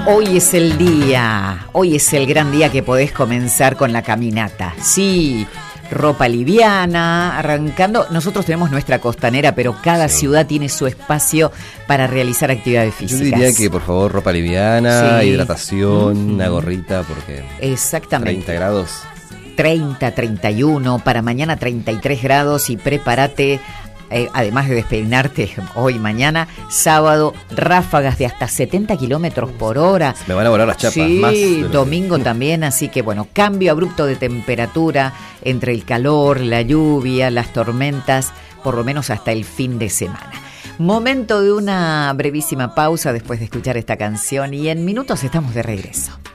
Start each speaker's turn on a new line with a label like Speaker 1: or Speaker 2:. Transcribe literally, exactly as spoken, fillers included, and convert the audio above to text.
Speaker 1: Hoy es el día, hoy es el gran día que podés comenzar con la caminata. Sí, ropa liviana, arrancando. Nosotros tenemos nuestra costanera, pero cada sí. ciudad tiene su espacio para realizar actividades físicas.
Speaker 2: Yo diría que, por favor, ropa liviana, sí. hidratación,
Speaker 1: mm-hmm.
Speaker 2: una gorrita, porque...
Speaker 1: Exactamente.
Speaker 2: treinta grados.
Speaker 1: treinta, treinta y uno, para mañana treinta y tres grados y prepárate... Eh, además de despeinarte hoy, mañana, sábado, ráfagas de hasta setenta kilómetros por hora.
Speaker 2: Me van a volar las chapas.
Speaker 1: Sí,
Speaker 2: más
Speaker 1: domingo también, así que bueno, cambio abrupto de temperatura entre el calor, la lluvia, las tormentas, por lo menos hasta el fin de semana. Momento de una brevísima pausa después de escuchar esta canción y en minutos estamos de regreso.